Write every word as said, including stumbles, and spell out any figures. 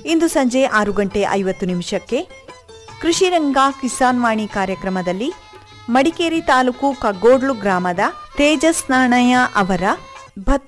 ಇಂದು ಸಂಜೆ ಆರು ಗಂಟೆ ಐವತ್ತು ನಿಮಿಷಕ್ಕೆ ಕೃಷಿರಂಗ ಕಿಸಾನ್ ವಾಣಿ ಕಾರ್ಯಕ್ರಮದಲ್ಲಿ ಮಡಿಕೇರಿ ತಾಲೂಕು ಕಗ್ಗೋಡ್ಲು ಗ್ರಾಮದ ತೇಜಸ್ ನಾಣಯ್ಯ ಅವರ ಭತ್ತ